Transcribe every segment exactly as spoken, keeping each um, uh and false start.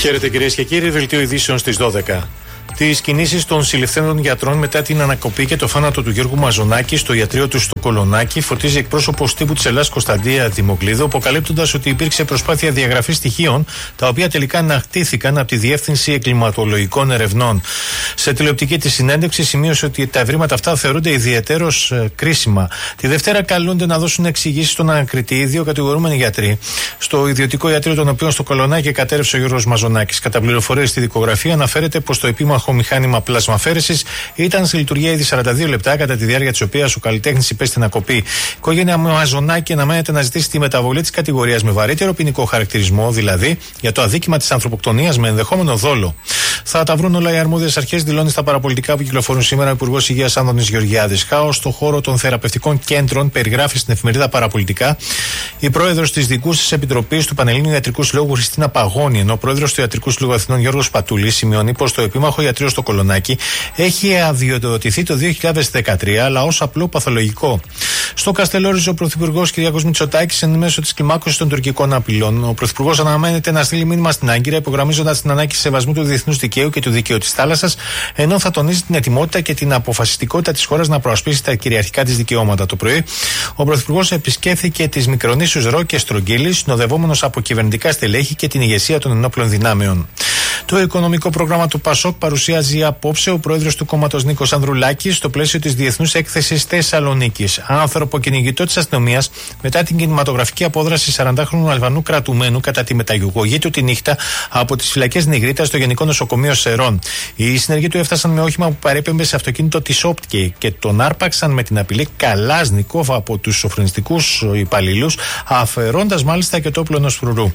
Χαίρετε κυρίες και κύριοι, δελτίο ειδήσεων στις δώδεκα. Τις κινήσεις των συλληφθέντων γιατρών μετά την ανακοπή και το θάνατο του Γιώργου Μαζονάκη στο ιατρείο του στο Κολονάκι φωτίζει εκπρόσωπος τύπου της Ελλάδας Κωνσταντία Δημοκλίδου, αποκαλύπτοντας ότι υπήρξε προσπάθεια διαγραφής στοιχείων, τα οποία τελικά ανακτήθηκαν από τη Διεύθυνση Εγκληματολογικών Ερευνών. Σε τηλεοπτική της συνέντευξη σημείωσε ότι τα ευρήματα αυτά θεωρούνται ιδιαιτέρως ε, κρίσιμα. Τη Δευτέρα καλούνται να δώσουν εξηγήσεις στον ανακριτή οι δύο κατηγορούμενοι γιατροί στο ιδιωτικό ιατρείο των οποίων στο Κολονάκι κατέρευσε ο Γιώργος Μαζονάκης. Κατά πληροφορίες στη δικογραφία αναφέρεται πως το επίμαχο μηχάνημα πλασμαφέρεσης ήταν σε λειτουργία ήδη σαράντα δύο λεπτά, κατά τη διάρκεια της οποίας ο καλλιτέχνης υπέστη την ακοπή. Η οικογένεια Μαζονάκη αναμένεται να ζητήσει τη μεταβολή της κατηγορίας με βαρύτερο ποινικό χαρακτηρισμό, δηλαδή για το αδίκημα της ανθρωποκτονίας με ενδεχόμενο δόλο. Θα τα βρουν όλα οι αρμόδιες αρχές, δηλώνει στα παραπολιτικά που κυκλοφορούν σήμερα ο Υπουργός Υγείας Άδωνης Γεωργιάδης. Χάος στον χώρο των θεραπευτικών κέντρων περιγράφει στην εφημερίδα Παραπολιτικά η πρόεδρος της Δικούσης Επιτροπής του Πανελλήνιου Ιατρικού Συλλόγου Χριστίνα Παγώνη, ενώ ο πρόεδρος του Ιατρικού Συλλόγου Αθηνών Γιώργος Πατούλης σημειώνει πως το επίμαχο ιατρείο στο Κολονάκι έχει αδειοδοτηθεί το δύο χιλιάδες δεκατρία, αλλά ως απλό παθολογικό. Στο Καστελόριζο, ο Πρωθυπουργός Κυριάκος Μητσοτάκης εν μέσω της κλιμάκωσης των τουρκικών απειλών. Ο Πρωθυπουργός αναμένεται να στείλει μήνυμα στην Άγκυρα, υπογραμμίζοντας την ανάγκη σεβασμού του διεθνούς δικαίου και του δικαίου της θάλασσας, ενώ θα τονίζει την ετοιμότητα και την αποφασιστικότητα της χώρας να προασπίσει τα κυριαρχικά της δικαιώματα. Το πρωί, ο Πρωθυπουργός επισκέφθηκε τις μικρονήσους Ρο και Στρογγύλη, συνοδευόμενος από κυβερνητικά στελέχη και την ηγεσία των ενόπλων δυνάμεων. Το οικονομικό πρόγραμμα του Πασόκ παρουσιάζει απόψε ο πρόεδρος του κόμματος Νίκος Ανδρουλάκης στο πλαίσιο της Διεθνούς Έκθεσης Θεσσαλονίκης. Άνθρωπο κυνηγητό της αστυνομίας μετά την κινηματογραφική απόδραση σαραντάχρονου Αλβανού κρατουμένου κατά τη μεταγωγή του τη νύχτα από τις φυλακές Νιγρίτας στο Γενικό Νοσοκομείο Σερών. Οι συνεργοί του έφτασαν με όχημα που παρέπεμπε σε αυτοκίνητο της Όπτκε και τον άρπαξαν με την απειλή Καλάζνικοφ από τους σοφρονιστικούς υπαλλήλους, αφαιρώντας μάλιστα και το όπλο ενός φρουρού.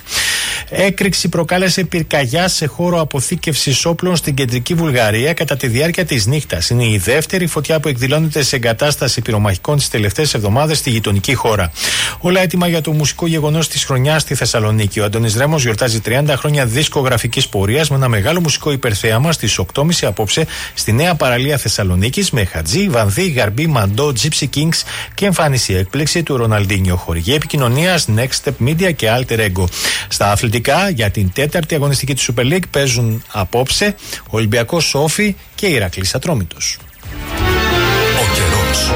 Έκρηξη προκάλεσε πυρκαγιά σε χώρο αποθήκευσης όπλων στην κεντρική Βουλγαρία κατά τη διάρκεια της νύχτας. Είναι η δεύτερη φωτιά που εκδηλώνεται σε εγκατάσταση πυρομαχικών τις τελευταίες εβδομάδες στη γειτονική χώρα. Όλα έτοιμα για το μουσικό γεγονός της χρονιάς στη Θεσσαλονίκη. Ο Αντώνης Ρέμος γιορτάζει τριάντα χρόνια δισκογραφικής πορείας με ένα μεγάλο μουσικό υπερθέαμα στις οκτώ και μισή απόψε στη νέα παραλία Θεσσαλονίκης με Χατζή, Βανδύ, Γαρμπή, Μαντό, Gypsy Kings και εμφάνιση έκπληξη του Ροναλντίνιο. Χορηγή επικοινωνίας Next Step Media και Alter Ego. Στα αθλητικά, για την τέταρτη αγωνιστική του Super League παίζουν απόψε Ολυμπιακός Σόφι και Ηρακλής Ατρόμητος. Ο καιρός.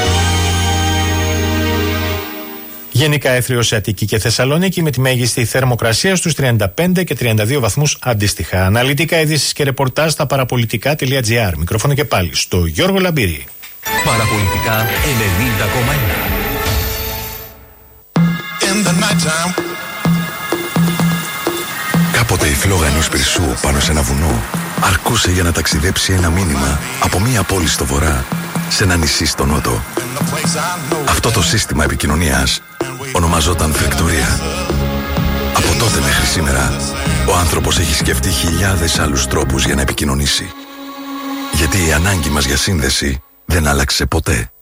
Γενικά έθριος σε Αττική και Θεσσαλονίκη με τη μέγιστη θερμοκρασία στους τριάντα πέντε και τριάντα δύο βαθμούς αντίστοιχα. Αναλυτικά ειδήσεις και ρεπορτάζ στα παραπολιτικά.gr. Μικρόφωνο και πάλι στο Γιώργο Λαμπύρη. Παραπολιτικά ενενήντα κόμμα ένα. Κάποτε η φλόγα ενός πυρσού πάνω σε ένα βουνό αρκούσε για να ταξιδέψει ένα μήνυμα από μία πόλη στο βορρά σε ένα νησί στο νότο. Αυτό το σύστημα επικοινωνίας ονομαζόταν φρεκτορία. Από τότε μέχρι σήμερα ο άνθρωπος έχει σκεφτεί χιλιάδες άλλους τρόπους για να επικοινωνήσει. Γιατί η ανάγκη μας για σύνδεση δεν άλλαξε ποτέ.